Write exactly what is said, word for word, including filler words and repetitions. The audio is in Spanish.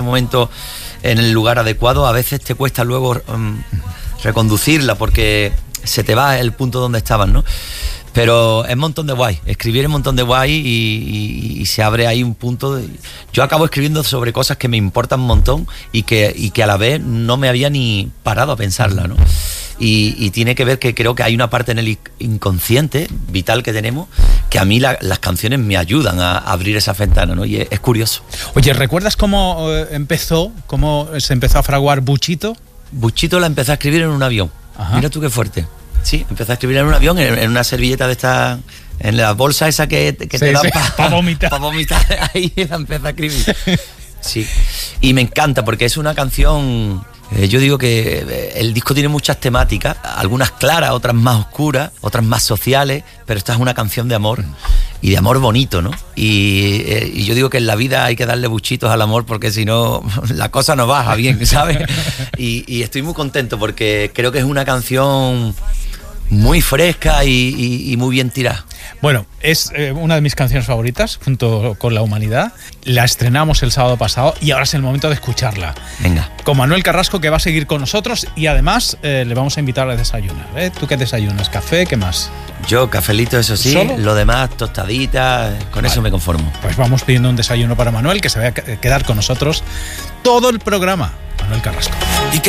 momento en el lugar adecuado, a veces te cuesta luego um, reconducirla porque se te va el punto donde estabas, ¿no? Pero es un montón de guay, escribir es un montón de guay y, y, y se abre ahí un punto de... Yo acabo escribiendo sobre cosas que me importan un montón y que, y que a la vez no me había ni parado a pensarla, ¿no? Y, y tiene que ver que creo que hay una parte en el inconsciente vital que tenemos que a mí la, las canciones me ayudan a, a abrir esa ventana, ¿no? Y es, es curioso. Oye, ¿recuerdas cómo eh, empezó, cómo se empezó a fraguar Buchito? Buchito la empecé a escribir en un avión. Ajá. Mira tú qué fuerte. Sí, empecé a escribir en un avión, en, en una servilleta de esta, en la bolsa esa que, que sí, te dan sí, para pa vomitar. Pa vomitar. Ahí la empecé a escribir. Sí, y me encanta porque es una canción... Eh, yo digo que el disco tiene muchas temáticas, algunas claras, otras más oscuras, otras más sociales, pero esta es una canción de amor y de amor bonito, ¿no? Y, eh, y yo digo que en la vida hay que darle buchitos al amor porque si no la cosa no baja bien, ¿sabes? Y, y estoy muy contento porque creo que es una canción muy fresca y, y, y muy bien tirada. Bueno, es eh, una de mis canciones favoritas, junto con La Humanidad. La estrenamos el sábado pasado y ahora es el momento de escucharla. Venga. Con Manuel Carrasco, que va a seguir con nosotros y además eh, le vamos a invitar a desayunar. ¿eh? ¿Tú qué desayunas? ¿Café? ¿Qué más? Yo, cafelito, eso sí. ¿Solo? Lo demás, tostaditas, con vale. Eso me conformo. Pues vamos pidiendo un desayuno para Manuel, que se va a quedar con nosotros todo el programa. Manuel Carrasco. Y que